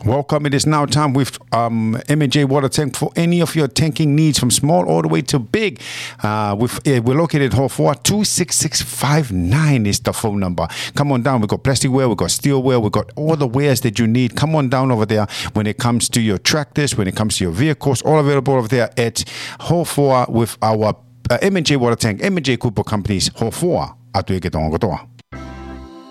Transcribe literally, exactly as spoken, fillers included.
Welcome. It is now time with um, M and J Water Tank for any of your tanking needs from small all the way to big. Uh, with, uh, we're located at four two six six five nine is the phone number. Come on down. We've got plasticware, we've got steelware, we've got all the wares that you need. Come on down over there when it comes to your tractors, when it comes to your vehicles, all available over there at Hofoa with our uh, M and J Water Tank, M and J Cooper Companies, Hofoa. Atu e ke tonga kotoa.